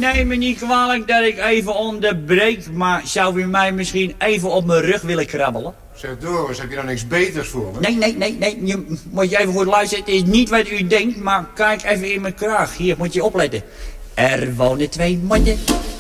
neem me niet kwalijk dat ik even onderbreek, maar zou u mij misschien even op mijn rug willen krabbelen? Zeg Doris, heb je dan niks beters voor me? Nee, je moet je even goed luisteren. Het is niet wat u denkt, maar kijk even in mijn kraag. Hier, moet je opletten. Er wonen 2 mannen